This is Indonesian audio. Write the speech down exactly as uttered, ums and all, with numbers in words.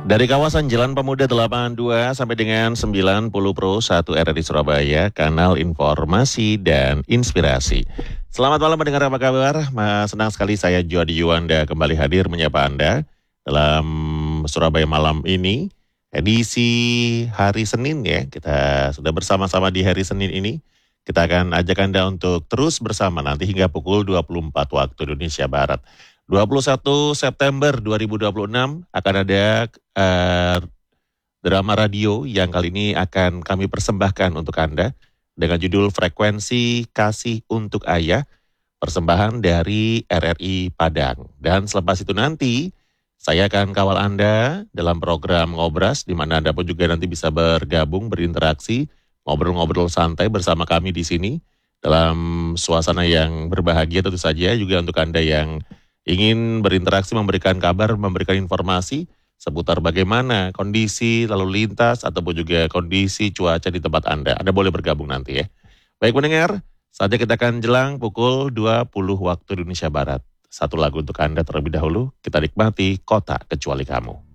Dari kawasan Jalan Pemuda delapan puluh dua sampai dengan sembilan puluh Pro satu R R I Surabaya, kanal informasi dan inspirasi. Selamat malam pendengar, apa kabar? Mas, senang sekali saya Jody Yuwanda kembali hadir menyapa Anda dalam Surabaya malam ini. Edisi hari Senin ya, kita sudah bersama-sama di hari Senin ini. Kita akan ajak Anda untuk terus bersama nanti hingga pukul dua puluh empat waktu Indonesia Barat. dua puluh satu September dua ribu dua puluh enam akan ada uh, drama radio yang kali ini akan kami persembahkan untuk Anda dengan judul Frekuensi Kasih untuk Ayah, persembahan dari R R I Padang. Dan selepas itu nanti saya akan kawal Anda dalam program Ngobras, di mana Anda pun juga nanti bisa bergabung, berinteraksi, ngobrol-ngobrol santai bersama kami di sini dalam suasana yang berbahagia tentu saja, juga untuk Anda yang ingin berinteraksi, memberikan kabar, memberikan informasi seputar bagaimana kondisi lalu lintas ataupun juga kondisi cuaca di tempat Anda. Anda boleh bergabung nanti ya. Baik pendengar, saatnya kita akan jelang pukul dua puluh waktu Indonesia Barat. Satu lagu untuk Anda terlebih dahulu, kita nikmati Kota Kecuali Kamu.